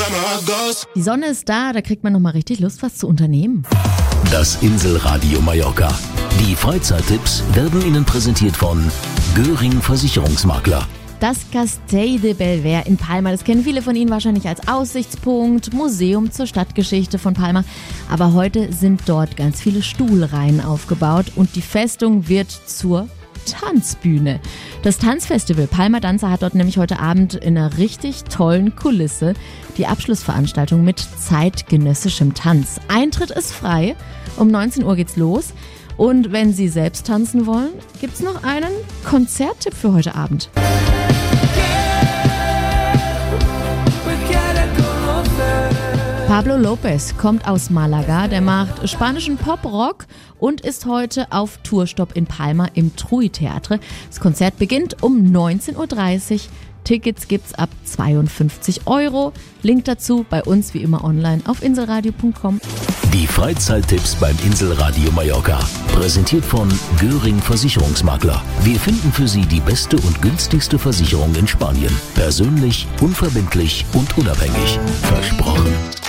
Die Sonne ist da kriegt man nochmal richtig Lust, was zu unternehmen. Das Inselradio Mallorca. Die Freizeittipps werden Ihnen präsentiert von Göring Versicherungsmakler. Das Castell de Belver in Palma, das kennen viele von Ihnen wahrscheinlich als Aussichtspunkt, Museum zur Stadtgeschichte von Palma. Aber heute sind dort ganz viele Stuhlreihen aufgebaut und die Festung wird zur Tanzbühne. Das Tanzfestival Palma Danza hat dort nämlich heute Abend in einer richtig tollen Kulisse die Abschlussveranstaltung mit zeitgenössischem Tanz. Eintritt ist frei, um 19 Uhr geht's los. Und wenn Sie selbst tanzen wollen, gibt's noch einen Konzerttipp für heute Abend. Pablo López kommt aus Malaga, der macht spanischen Pop-Rock und ist heute auf Tourstopp in Palma im Trui-Theatre. Das Konzert beginnt um 19.30 Uhr. Tickets gibt's ab 52 €. Link dazu bei uns wie immer online auf inselradio.com. Die Freizeittipps beim Inselradio Mallorca. Präsentiert von Göring Versicherungsmakler. Wir finden für Sie die beste und günstigste Versicherung in Spanien. Persönlich, unverbindlich und unabhängig. Versprochen.